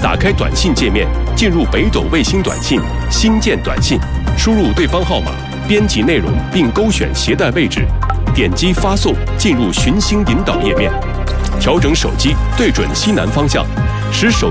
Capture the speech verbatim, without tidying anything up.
打开短信界面，进入北斗卫星短信，新建短信，输入对方号码，编辑内容并勾选携带位置，点击发送，进入寻星引导页面，调整手机对准西南方向，使手